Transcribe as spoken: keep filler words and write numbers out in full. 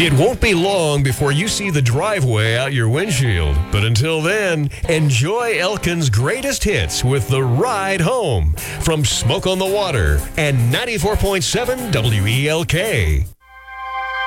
It won't be long before you see the driveway out your windshield. But until then, enjoy Elkin's greatest hits with The Ride Home from Smoke on the Water and ninety-four point seven W E L K.